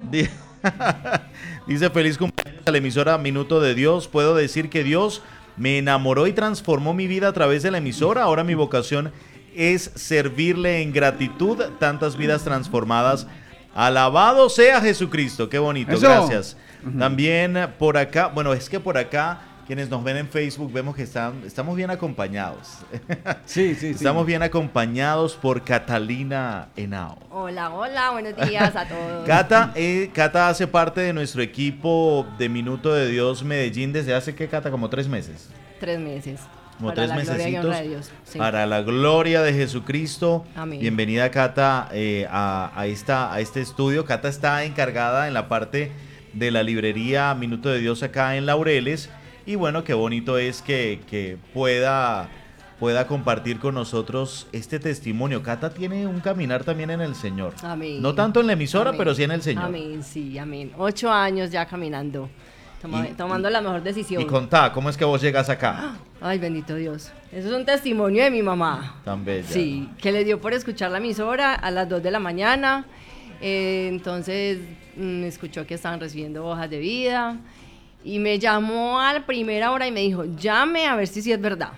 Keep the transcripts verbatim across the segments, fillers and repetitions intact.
Dice feliz cumpleaños a la emisora Minuto de Dios. Puedo decir que Dios me enamoró y transformó mi vida a través de la emisora. Ahora mi vocación es servirle en gratitud, tantas vidas transformadas. Alabado sea Jesucristo. Qué bonito, Eso. gracias. Uh-huh. También por acá, bueno, es que por acá quienes nos ven en Facebook vemos que están, estamos bien acompañados. Sí, sí, sí. Estamos bien acompañados por Catalina Henao. Hola, hola, buenos días a todos. Cata, eh, Cata hace parte de nuestro equipo de Minuto de Dios Medellín desde hace, ¿qué, Cata? Como tres meses. Tres meses. Como para tres la gloria y mesecitos. honra de Dios. Sí. Para la gloria de Jesucristo. Amén. Bienvenida, Cata, eh, a, a, esta, a este estudio. Cata está encargada en la parte de la librería Minuto de Dios acá en Laureles. Y bueno, qué bonito es que, que pueda, pueda compartir con nosotros este testimonio. Cata tiene un caminar también en el Señor. Amén. No tanto en la emisora, Amén. pero sí en el Señor. Amén, sí, amén. Ocho años ya caminando, toma, Y- tomando y- la mejor decisión. Y contá, ¿cómo es que vos llegas acá? Ay, bendito Dios. Eso es un testimonio de mi mamá. Tan bella. Sí, que le dio por escuchar la emisora a las dos de la mañana. Eh, entonces mm, escuchó que estaban recibiendo hojas de vida y me llamó a la primera hora y me dijo, llame a ver si sí es verdad.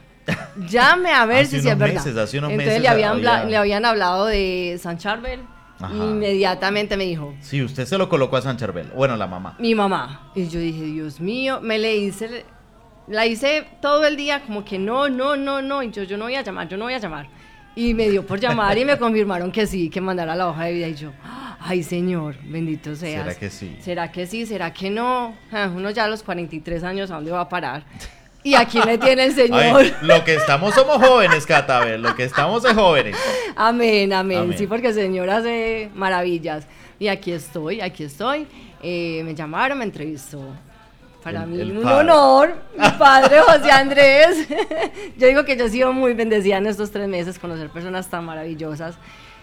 Llame a ver Hace si sí es unos verdad. meses, hace unos Entonces meses le habían, había- bla- le habían hablado de San Charbel Ajá. y inmediatamente me dijo, Sí, usted se lo colocó a San Charbel. Bueno, la mamá. mi mamá. Y yo dije, Dios mío, me le hice, la hice todo el día como que no, no, no, no. Y yo, yo no voy a llamar, yo no voy a llamar. Y me dio por llamar y me confirmaron que sí, que mandara la hoja de vida. Y yo, ay Señor, bendito seas. ¿Será que sí? ¿Será que sí? ¿Será que no? Ah, uno ya a los cuarenta y tres años, ¿a dónde va a parar? Y aquí me tiene el Señor. Ay, lo que estamos somos jóvenes, Cata, a ver, lo que estamos es jóvenes. Amén, amén, Amén. sí, porque el Señor hace maravillas. Y aquí estoy, aquí estoy. Eh, me llamaron, me entrevistó. Para El- mí el un padre. honor, mi padre José Andrés. Yo digo que yo he sido muy bendecida en estos tres meses, conocer personas tan maravillosas.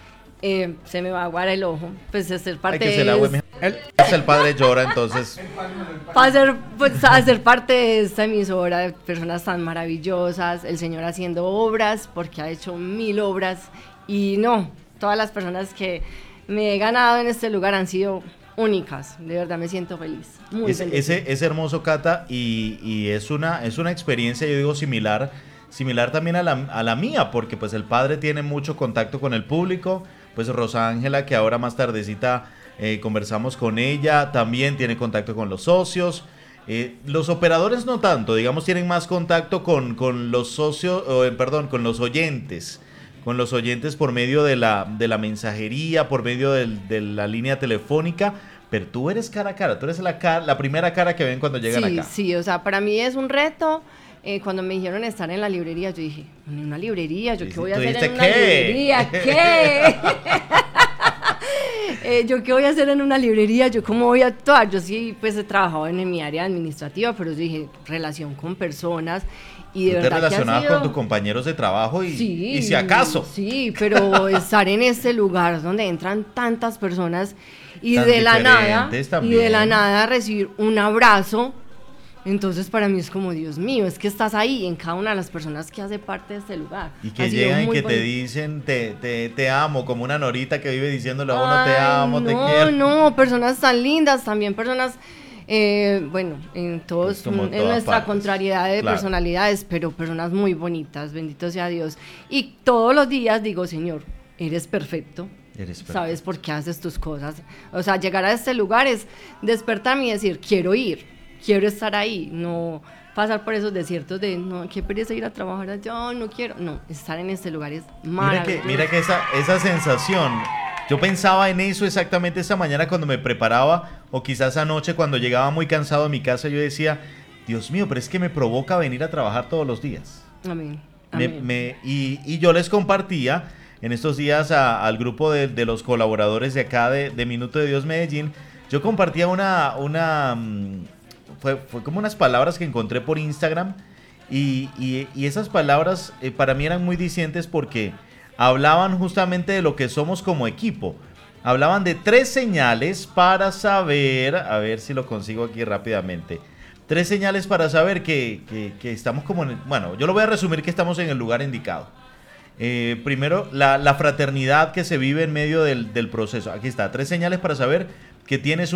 Eh, se me va a aguar el ojo, pues es ser parte Hay que se la de, mija. Es el padre llora, entonces. para ser, pues, a ser parte de esta emisora de personas tan maravillosas, el Señor haciendo obras, porque ha hecho mil obras, y no, todas las personas que me he ganado en este lugar han sido únicas, de verdad me siento feliz, muy Es, feliz. ese, es hermoso, Cata, y, y es, una, es una experiencia, yo digo, similar, similar también a la, a la mía, porque pues el padre tiene mucho contacto con el público, pues Rosa Ángela, que ahora más tardecita eh, conversamos con ella, también tiene contacto con los socios. Eh, los operadores no tanto, digamos, tienen más contacto con, con los socios, o, eh, perdón, con los oyentes, con los oyentes por medio de la, de la mensajería, por medio del- de la línea telefónica, pero tú eres cara a cara, tú eres la, ca- la primera cara que ven cuando llegan Sí, acá. sí, o sea, para mí es un reto. Eh, cuando me dijeron estar en la librería, yo dije, ¿en una librería? ¿Yo Sí, qué sí, voy a tú hacer dijiste, en una ¿qué? librería? ¿Qué? Eh, ¿yo qué voy a hacer en una librería? ¿Yo cómo voy a actuar? Yo sí, pues he trabajado en mi área administrativa, pero yo dije, relación con personas. Y de Tú te verdad que ha relacionabas sido- con tus compañeros de trabajo y, Sí, y si acaso. Sí, pero estar en este lugar donde entran tantas personas y Tan de la nada, diferentes y también. de la nada recibir un abrazo, entonces para mí es como, Dios mío, es que estás ahí en cada una de las personas que hace parte de este lugar. Y Ha que sido llegan y muy que te bonito. dicen te, te, te amo, como una norita que vive diciéndole a uno te Ay, amo, te no, quiero. no, personas tan lindas, también personas, eh, bueno, en todos, Pues como en en todas nuestra partes. contrariedad de Claro. personalidades, pero personas muy bonitas, bendito sea Dios. Y todos los días digo, Señor, eres perfecto. Eres perfecto. Sabes por qué haces tus cosas. O sea, llegar a este lugar es despertarme y decir, quiero ir, quiero estar ahí, no pasar por esos desiertos de, no, qué pereza ir a trabajar allá, no quiero. No, estar en este lugar es Mira maravilloso. que, mira que esa, esa sensación, yo pensaba en eso exactamente esa mañana cuando me preparaba, o quizás anoche cuando llegaba muy cansado a mi casa, yo decía, Dios mío, pero es que me provoca venir a trabajar todos los días. Amén. Me- Amén. me- y, y yo les compartía en estos días a- al grupo de, de los colaboradores de acá de, de Minuto de Dios Medellín, yo compartía una, una mm, fue, fue como unas palabras que encontré por Instagram y, y- y esas palabras eh, para mí eran muy dicientes porque hablaban justamente de lo que somos como equipo. Hablaban de tres señales para saber, a ver si lo consigo aquí rápidamente. Tres señales para saber que, que- que estamos como en el- bueno, yo lo voy a resumir que estamos en el lugar indicado. Eh, primero, la, la fraternidad que se vive en medio del, del proceso. Aquí está, tres señales para saber que tienes un